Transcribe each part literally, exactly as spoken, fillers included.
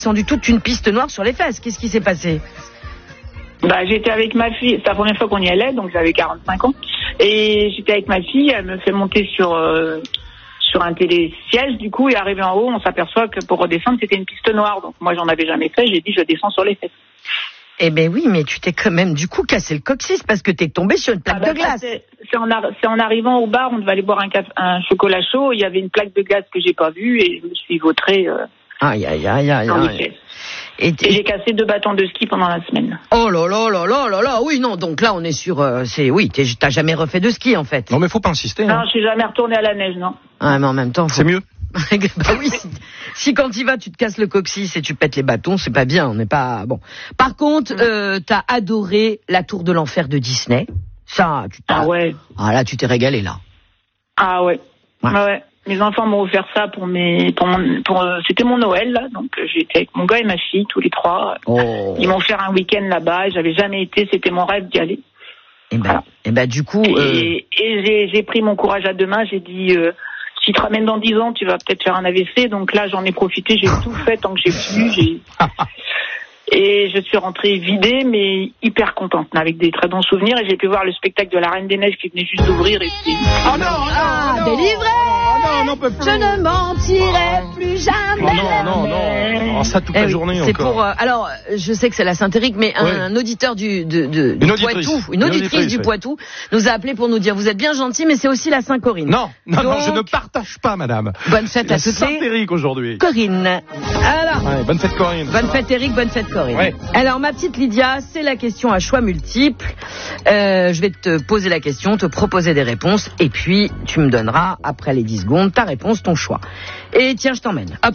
descendu toute une piste noire sur les fesses. Qu'est-ce qui s'est passé? Bah, j'étais avec ma fille, c'est la première fois qu'on y allait, donc j'avais quarante-cinq ans. Et j'étais avec ma fille, elle me fait monter sur euh, sur un télésiège, du coup, et arrivé en haut, on s'aperçoit que pour redescendre, c'était une piste noire. Donc moi, j'en avais jamais fait, j'ai dit, je descends sur les fesses. Eh ben oui, mais tu t'es quand même du coup cassé le coccyx parce que t'es tombé sur une plaque ah bah de glace. C'est, c'est, en ar- c'est en arrivant au bar, on devait aller boire un, caf- un chocolat chaud, il y avait une plaque de glace que j'ai pas vue et je me suis vautrée euh, aïe, aïe, aïe, aïe, dans les aïe. fesses. Et, Et j'ai cassé deux bâtons de ski pendant la semaine. Oh là là là là là là, oui, non, donc là on est sur, euh, c'est, oui, t'es, t'as jamais refait de ski en fait. Non mais faut pas insister. Non, Hein. je suis jamais retournée à la neige, non. Ah, mais en même temps, faut... C'est mieux. bah oui, si, si quand tu vas, tu te casses le coccyx et tu pètes les bâtons, c'est pas bien, on n'est pas bon. Par contre, euh, t'as adoré la Tour de l'Enfer de Disney. Ça, tu t'as... Ah ouais. Ah là, tu t'es régalé là. Ah ouais. Ouais. Ouais, ouais. Mes enfants m'ont offert ça pour mes, pour mon, pour, euh, c'était mon Noël là, donc euh, j'étais avec mon gars et ma fille tous les trois. Oh. Ils m'ont offert un week-end là-bas. Et j'avais jamais été, c'était mon rêve d'y aller. Et ben, Voilà. et ben du coup. Euh... Et, et j'ai, j'ai pris mon courage à deux mains. J'ai dit, euh, si tu te ramènes dans dix ans, tu vas peut-être faire un A V C. Donc là, j'en ai profité. J'ai tout fait tant que j'ai pu. J'ai... Et je suis rentrée vidée, mais hyper contente, avec des très bons souvenirs. Et j'ai pu voir le spectacle de la Reine des Neiges qui venait juste d'ouvrir. Et c'était... Oh non, oh non, Ah, oh non, délivré. oh non, non, peut plus. Je ne mentirai plus jamais. Oh non, non, non. Oh, ça toute Eh la oui, journée c'est encore. pour. Euh, alors, je sais que c'est la Saint-Éric, mais un, Ouais. un auditeur du, de, de, du Une auditrice. Poitou, une Une auditrice, auditrice, du ouais. Poitou, nous a appelé pour nous dire vous êtes bien gentil, mais c'est aussi la Saint-Corinne. Non, non, non, Donc, je ne partage pas, madame. Bonne fête La à toutes les Saint-Éric aujourd'hui. Corinne. Alors. Ouais, bonne fête Corinne. Bonne fête Eric, bonne fête Corinne. Ouais. Alors ma petite Lydia, c'est la question à choix multiples. Euh, je vais te poser la question, te proposer des réponses, et puis tu me donneras, après les dix secondes, ta réponse, ton choix. Et tiens, je t'emmène. Hop.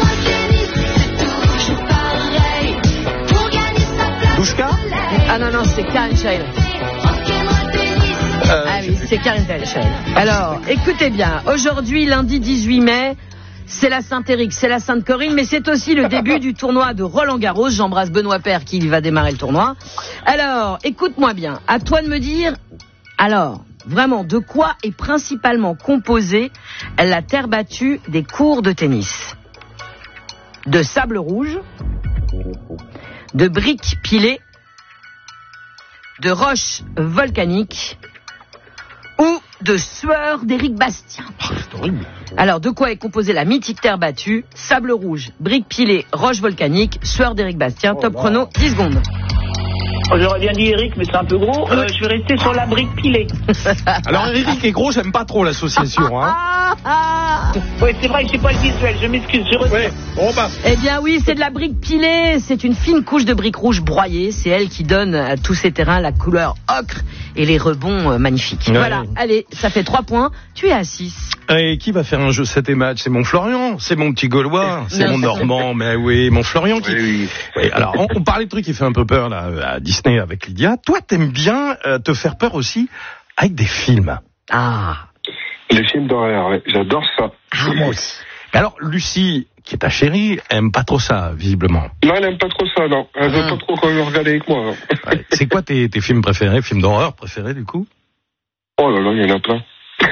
Douchka. Ah non, non, c'est Karen Shail. Euh, Ah oui, c'est Karen Shail. Alors, écoutez bien, aujourd'hui, lundi dix-huit mai, c'est la Saint-Éric, c'est la Sainte-Corinne, mais c'est aussi le début du tournoi de Roland-Garros. J'embrasse Benoît Paire qui va démarrer le tournoi. Alors, écoute-moi bien, à toi de me dire, alors, vraiment, de quoi est principalement composée la terre battue des courts de tennis? De sable rouge, de briques pilées, de roches volcaniques ou de sueur d'Éric Bastien. C'est horrible. Alors, de quoi est composée la mythique terre battue? Sable rouge, briques pilées, roches volcaniques, sueur d'Éric Bastien. Oh Top là. chrono, dix secondes. Oh, j'aurais bien dit Eric, mais c'est un peu gros. Euh, je vais rester sur la brique pilée. Alors Eric est gros, j'aime pas trop l'association. Hein. Ah, ah. Oui, c'est vrai que j'ai pas le visuel. Je m'excuse. Je retire. Ouais, bon bah. Eh bien oui, c'est de la brique pilée. C'est une fine couche de briques rouges broyées. C'est elle qui donne à tous ces terrains la couleur ocre et les rebonds euh, magnifiques. Ouais. Voilà, allez, ça fait trois points. Tu es à six. Et qui va faire un jeu sept et match? C'est mon Florian, c'est mon petit Gaulois, c'est Non. mon Normand, mais oui, mon Florian qui... Oui, oui. Oui, alors, on, on parlait de trucs qui fait un peu peur là à Disney avec Lydia. Toi, t'aimes bien euh, te faire peur aussi avec des films. Ah, Les films d'horreur, ouais, j'adore ça. ah moi aussi. Alors, Lucie, qui est ta chérie, aime pas trop ça, visiblement. Non, elle aime pas trop ça, non. Elle veut Ah. pas trop qu'on le regarde avec moi. Non. Ouais. C'est quoi tes, tes films préférés, films d'horreur préférés du coup? Oh là là, il y en a plein.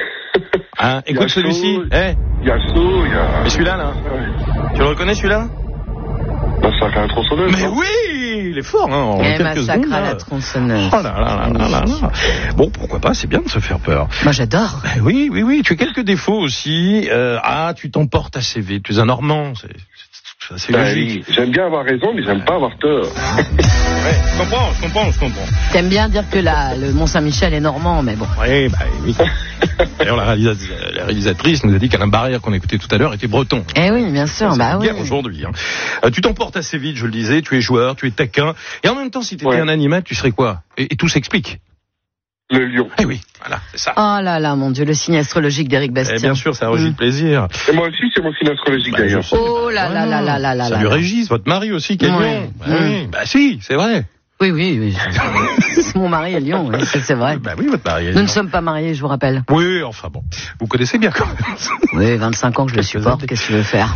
Hein, Il y écoute a celui-ci. Saw, Eh, Il y a Saw, il y a... mais celui-là là, Ouais. tu le reconnais celui-là? Massacre à la tronçonneuse. Mais non oui, il est fort, hein, en Et quelques massacre secondes. à là. la tronçonneuse. Oh là là là là là là. Bon, pourquoi pas, c'est bien de se faire peur. Moi j'adore. Ben oui, oui, oui, tu as quelques défauts aussi. Euh, ah, tu t'emportes assez vite, tu es un Normand, c'est, c'est assez Ben logique. oui, j'aime bien avoir raison, mais j'aime pas avoir tort. Ouais, je comprends, je comprends, je comprends. T'aimes bien dire que la, le Mont-Saint-Michel est normand, mais bon. Oui, bah oui. D'ailleurs, la, réalisa- la réalisatrice nous a dit qu'Alain Barrière, qu'on écoutait tout à l'heure, était breton. Eh oui, bien sûr, C'est bah une oui. guerre aujourd'hui. Hein. Euh, tu t'emportes assez vite, je le disais, tu es joueur, tu es taquin. Et en même temps, si tu étais Ouais. un animal, tu serais quoi? et, et tout s'explique. Le lion. Eh oui, voilà, c'est ça. Oh là là, mon Dieu, le signe astrologique d'Éric Bastien. Eh bien sûr, ça régit Mm. le plaisir. Et moi aussi, c'est mon signe astrologique Bah, d'ailleurs. je sais. Oh là là là là là là Salut là. Régis, votre mari aussi, qui est Ouais. lion. Bah, Mm. oui, bah si, c'est vrai. Oui, oui, oui. Mon mari est Lyon, oui, c'est c'est vrai. Bah oui, votre mari est Nous lion. ne sommes pas mariés, je vous rappelle. Oui, enfin bon, vous connaissez bien quand même. Oui, vingt-cinq ans que je le supporte, qu'est-ce que tu veux faire?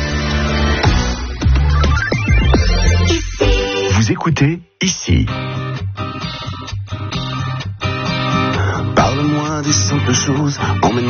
Vous écoutez ici. Parle-moi des simples choses, emmène-moi